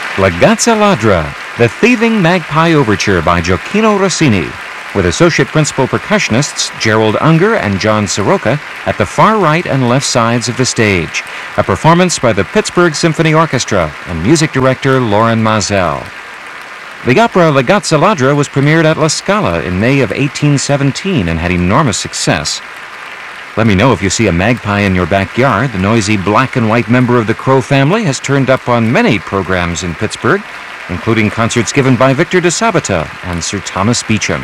La Gazza Ladra, the Thieving Magpie Overture by Gioacchino Rossini, with associate principal percussionists Gerald Unger and John Soroka at the far right and left sides of the stage, a performance by the Pittsburgh Symphony Orchestra and music director Loren Maazel. The opera La Gazza Ladra was premiered at La Scala in May of 1817 and had enormous success. Let me know if you see a magpie in your backyard. The noisy black and white member of the crow family has turned up on many programs in Pittsburgh, including concerts given by Victor DeSabata and Sir Thomas Beecham.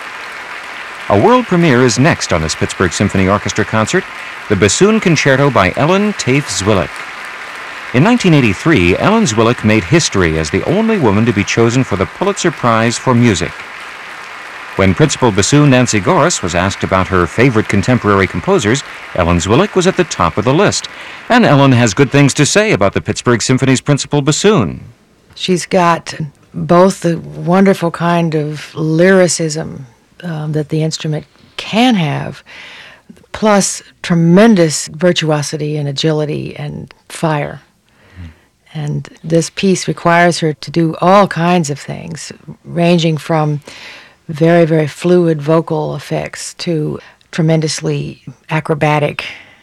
A world premiere is next on this Pittsburgh Symphony Orchestra concert, the Bassoon Concerto by Ellen Tafe-Zwillik. In 1983, Ellen Zwillik made history as the only woman to be chosen for the Pulitzer Prize for Music. When principal bassoon Nancy Goris was asked about her favorite contemporary composers, Ellen Zwillik was at the top of the list. And Ellen has good things to say about the Pittsburgh Symphony's principal bassoon. She's got both the wonderful kind of lyricism that the instrument can have, plus tremendous virtuosity and agility and fire. And this piece requires her to do all kinds of things, ranging from very, very fluid vocal effects to tremendously acrobatic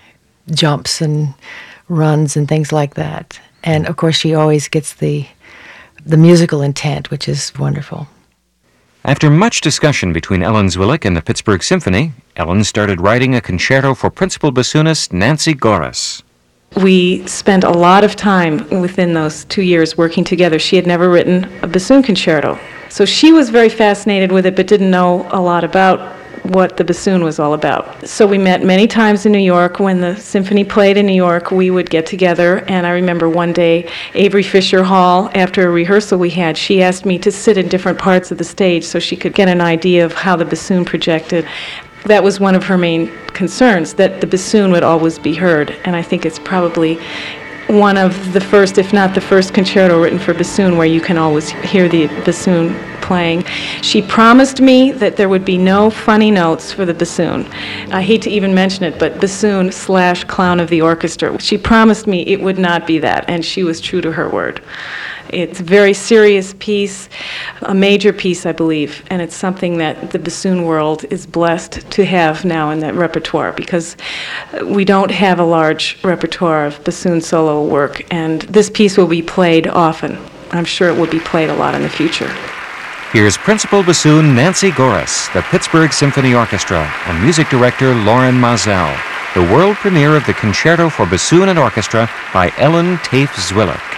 jumps and runs and things like that. And, of course, she always gets the musical intent, which is wonderful. After much discussion between Ellen Zwillik and the Pittsburgh Symphony, Ellen started writing a concerto for principal bassoonist Nancy Goris. We spent a lot of time within those 2 years working together. She had never written a bassoon concerto. So she was very fascinated with it, but didn't know a lot about what the bassoon was all about. So we met many times in New York. When the symphony played in New York, we would get together, and I remember one day, Avery Fisher Hall, after a rehearsal we had, she asked me to sit in different parts of the stage so she could get an idea of how the bassoon projected. That was one of her main concerns, that the bassoon would always be heard, and I think it's probably one of the first, if not the first, concerto written for bassoon where you can always hear the bassoon playing. She promised me that there would be no funny notes for the bassoon. I hate to even mention it, but bassoon / clown of the orchestra. She promised me it would not be that, and she was true to her word. It's a very serious piece, a major piece, I believe, and it's something that the bassoon world is blessed to have now in that repertoire, because we don't have a large repertoire of bassoon solo work, and this piece will be played often. I'm sure it will be played a lot in the future. Here's principal bassoon Nancy Goris, the Pittsburgh Symphony Orchestra, and music director Loren Maazel, the world premiere of the Concerto for Bassoon and Orchestra by Ellen Tafe-Zwillik.